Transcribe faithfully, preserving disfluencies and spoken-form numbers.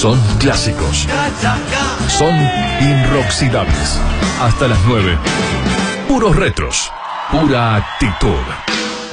Son clásicos. Son inoxidables. Hasta las nueve. Puros retros. Pura actitud.